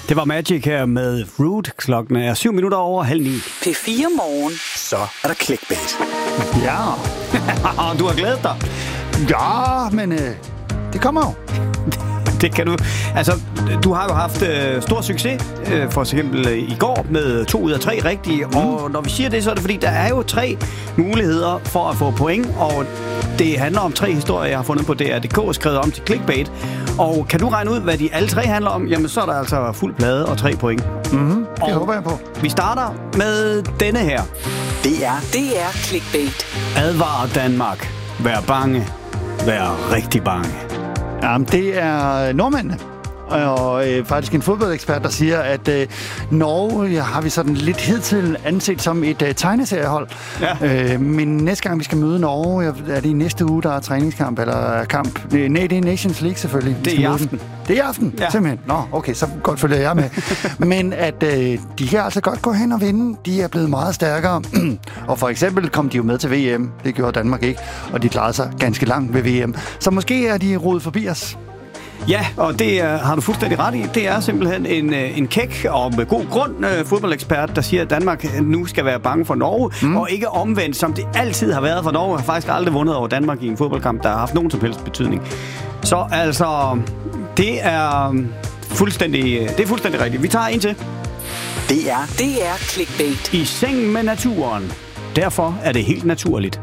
Det var Magic her med Root. Klokken er 7 minutter over 8:30. P4 Morgen. Så er der clickbait. Ja. Du har glædet dig. Ja, men det kommer jo. Det kan du. Altså, du har jo haft stor succes, for eksempel i går med 2 ud af 3 rigtige. Og når vi siger det, så er det fordi, der er jo 3 muligheder for at få point. Og det handler om 3 historier, jeg har fundet på DR.dk, skrevet om til clickbait. Og kan du regne ud, hvad de alle 3 handler om? Jamen, så er der altså fuld plade og 3 point. Det håber jeg på. Vi starter med denne her. Det er clickbait. Advarer Danmark. Vær bange. Vær rigtig bange. Jamen, det er nordmændene. Og faktisk en fodboldekspert, der siger, at Norge har vi sådan lidt hidtil anset som et tegneseriehold. Ja. Men næste gang vi skal møde Norge, er det i næste uge, der er træningskamp eller kamp? Nej, det er Nations League selvfølgelig. Det er i aften. Det er i aften, ja. Simpelthen. Nå, okay, så godt følger jeg med. Men at de kan altså godt gå hen og vinde. De er blevet meget stærkere. Og for eksempel kom de jo med til VM. Det gjorde Danmark ikke. Og de klarede sig ganske langt ved VM. Så måske er de rodet forbi os. Ja, og det har du fuldstændig ret i. Det er simpelthen en kæk og med god grund fodboldekspert, der siger, at Danmark nu skal være bange for Norge, og ikke omvendt, som det altid har været for Norge. Har faktisk aldrig vundet over Danmark i en fodboldkamp, der har haft nogen som helst betydning. Så altså, det er fuldstændig rigtigt. Vi tager en til. Det er clickbait. I seng med naturen. Derfor er det helt naturligt.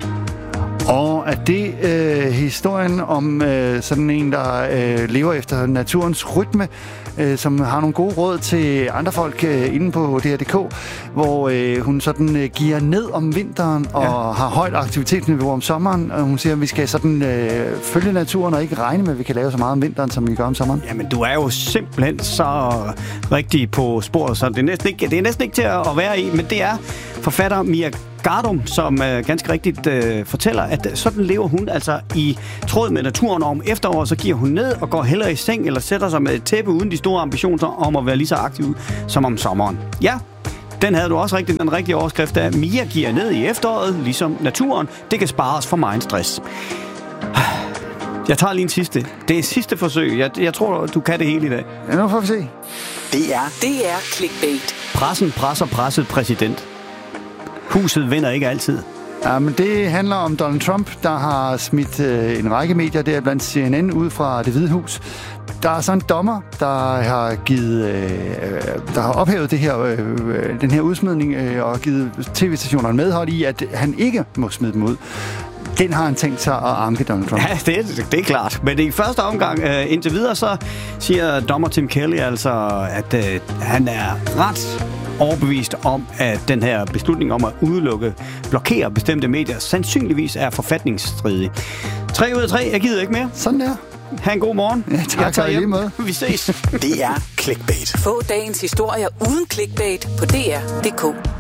Og at det historien om sådan en, der lever efter naturens rytme, som har nogle gode råd til andre folk inde på DR.dk, hvor hun sådan giver ned om vinteren og har højt aktivitetsniveau om sommeren. Og hun siger, at vi skal sådan følge naturen og ikke regne med, at vi kan lave så meget om vinteren, som vi gør om sommeren. Jamen, du er jo simpelthen så rigtig på sporet, så det er næsten ikke til at være i, men det er forfatter Mia Gardum, som ganske rigtigt fortæller, at sådan lever hun altså i tråd med naturen. Om efteråret, så giver hun ned og går hellere i seng, eller sætter sig med et tæppe uden de store ambitioner om at være lige så aktiv som om sommeren. Ja, den havde du også rigtigt. Den rigtige overskrift er, Mia giver ned i efteråret, ligesom naturen. Det kan spare os for meget stress. Jeg tager lige en sidste. Det er sidste forsøg. Jeg tror, du kan det hele i dag. Ja, nu får vi se. Det er clickbait. Pressen presser presset præsident. Huset vinder ikke altid. Ja, men det handler om Donald Trump, der har smidt en række medier, der blandt CNN, ud fra Det Hvide Hus. Der er sådan en dommer, der har ophævet det her, den her udsmidning og givet tv-stationerne medhold i, at han ikke må smide dem ud. Den har han tænkt sig at anke Donald Trump. Ja, det er klart. Men i første omgang, indtil videre, så siger dommer Tim Kelly altså, at han er ret overbevist om, at den her beslutning om at blokere bestemte medier, sandsynligvis er forfatningsstridig. 3 ud af 3, jeg gider ikke mere. Sådan der. Ha' en god morgen. Ja, tak. Jeg tager lige med. Vi ses. Det er clickbait. Få dagens historier uden clickbait på DR.dk.